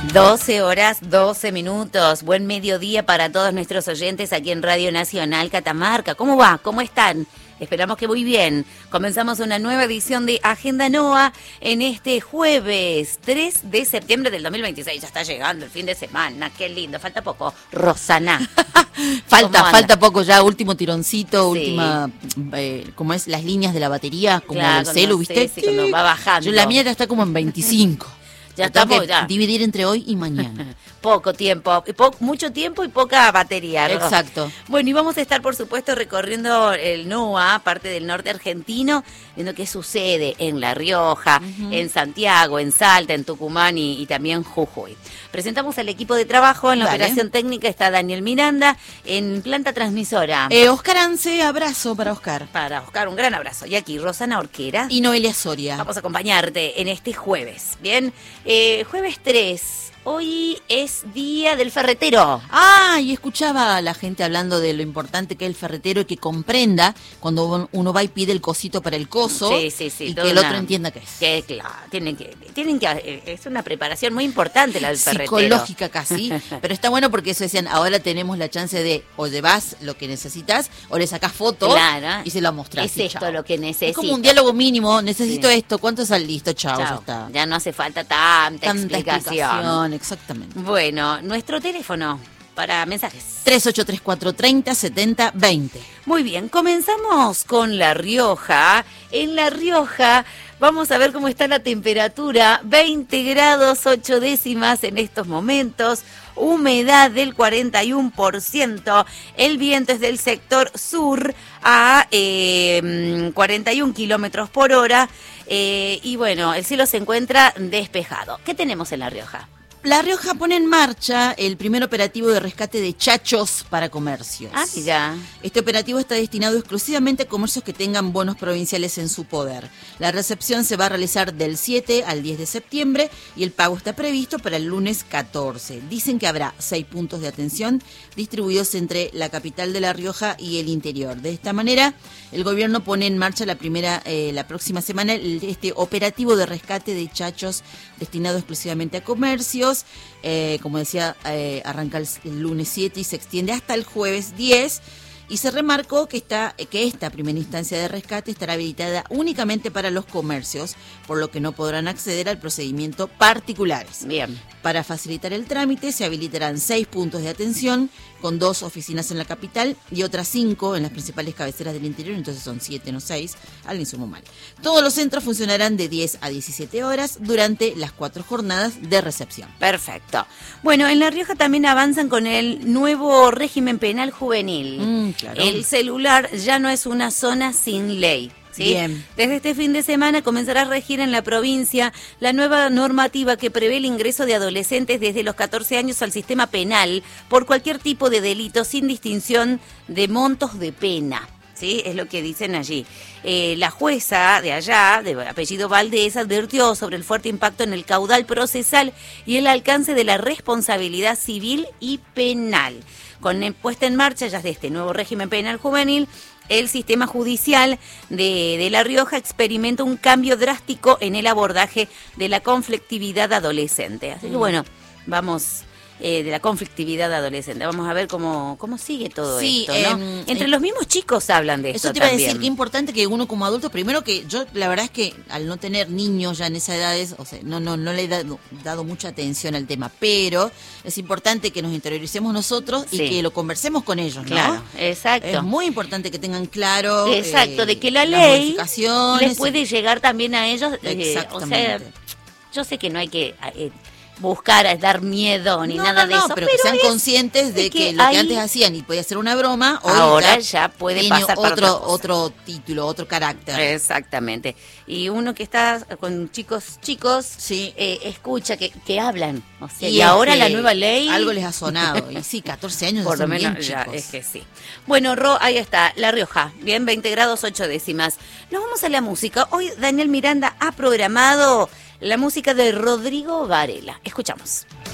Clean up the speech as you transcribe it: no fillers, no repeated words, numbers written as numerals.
12 horas, 12 minutos. Buen mediodía para todos nuestros oyentes aquí en Radio Nacional Catamarca. ¿Cómo va? ¿Cómo están? Esperamos que muy bien. Comenzamos una nueva edición de Agenda NOA en este jueves 3 de septiembre del 2026. Ya está llegando el fin de semana. Qué lindo. Falta poco. Rosana. Falta poco ya. Último tironcito, Sí. última, ¿cómo es? Las líneas de la batería, como Claro, del celu, ¿viste? Sí, cuando va bajando. La mía ya está como en 25. Ya La tengo estamos, que ya. dividir entre hoy y mañana. Poco tiempo, mucho tiempo y poca batería, ¿no? Exacto. Bueno, y vamos a estar, por supuesto, recorriendo el NOA, parte del norte argentino, viendo qué sucede en La Rioja, en Santiago, en Salta, en Tucumán y también Jujuy. Presentamos al equipo de trabajo. En la Dale. operación técnica está Daniel Miranda, en planta transmisora. Oscar Ance, abrazo para Oscar. Para Oscar, un gran abrazo. Y aquí, Rosana Orquera. Y Noelia Soria. Vamos a acompañarte en este jueves, ¿bien? Jueves 3. Hoy es Día del Ferretero. Ah, y escuchaba a la gente hablando de lo importante que es el ferretero y que comprenda cuando uno va y pide el cosito para el coso. Sí, y toda que el otro una- entienda qué es. Que claro, tienen que es una preparación muy importante la del ferretero. Psicológica casi, pero está bueno porque eso decían, ahora tenemos la chance de o llevas lo que necesitas o le sacás foto Claro. y se lo mostrás. Es y esto chao. lo que necesito. Es como un diálogo mínimo, necesito Sí. esto, ¿cuánto sale? Listo? Chao, ya Chao. está. Ya no hace falta tanta Tanta explicación. exactamente. Bueno, nuestro teléfono para mensajes. 3834307020. Muy bien, comenzamos con La Rioja. En La Rioja vamos a ver cómo está la temperatura. 20 grados 8 décimas en estos momentos. Humedad del 41%. El viento es del sector sur a 41 kilómetros por hora. Y bueno, el cielo se encuentra despejado. ¿Qué tenemos en La Rioja? La Rioja pone en marcha el primer operativo de rescate de chachos para comercios. Ah, mira. Este operativo está destinado exclusivamente a comercios que tengan bonos provinciales en su poder. La recepción se va a realizar del 7 al 10 de septiembre y el pago está previsto para el lunes 14. Dicen que habrá 6 puntos de atención distribuidos entre la capital de La Rioja y el interior. De esta manera, el gobierno pone en marcha la próxima semana este operativo de rescate de chachos destinado exclusivamente a comercios. Como decía, arranca el lunes 7 y se extiende hasta el jueves 10. Y se remarcó que esta primera instancia de rescate estará habilitada únicamente para los comercios, por lo que no podrán acceder al procedimiento particulares. Bien. Para facilitar el trámite se habilitarán 6 puntos de atención, con 2 oficinas en la capital y otras 5 en las principales cabeceras del interior, entonces son 7, no 6, alguien sumó mal. Todos los centros funcionarán de 10 a 17 horas durante las 4 jornadas de recepción. Perfecto. Bueno, en La Rioja también avanzan con el nuevo régimen penal juvenil. Claro. El celular ya no es una zona sin ley. ¿Sí? Bien. Desde este fin de semana comenzará a regir en la provincia la nueva normativa que prevé el ingreso de adolescentes desde los 14 años al sistema penal por cualquier tipo de delito sin distinción de montos de pena. ¿Sí? Es lo que dicen allí. La jueza de allá, de apellido Valdés, advirtió sobre el fuerte impacto en el caudal procesal y el alcance de la responsabilidad civil y penal. Con puesta en marcha ya de este nuevo régimen penal juvenil, el sistema judicial de La Rioja experimenta un cambio drástico en el abordaje de la conflictividad adolescente. Así que bueno, vamos de la conflictividad adolescente. Vamos a ver cómo sigue todo Sí, esto, ¿no? Entre los mismos chicos hablan de esto Eso te iba a también. decir, que importante que uno como adulto, primero que yo la verdad es que al no tener niños ya en esa edades, o sea, no le he dado mucha atención al tema, pero es importante que nos interioricemos nosotros y Sí. que lo conversemos con ellos, ¿no? Claro, exacto. Es muy importante que tengan claro Exacto, de que la las ley modificaciones. les puede llegar también a ellos. O sea, Exactamente. yo sé que no hay que buscar dar miedo ni No, nada no, de no, eso, pero que sean es conscientes de que lo ahí que antes hacían y podía ser una broma, hoy ahora ya puede tiene pasar para otra cosa. otro título, otro carácter. Exactamente. Y uno que está con chicos, Sí. escucha que hablan. O sea, Y y es ahora que la nueva ley. algo les ha sonado. Y sí, 14 años Por lo son bien menos ya, chicos. es que sí. Bueno, ahí está, La Rioja, bien, 20 grados 8 décimas. Nos vamos a la música. Hoy Daniel Miranda ha programado la música de Rodrigo Varela. Escuchamos.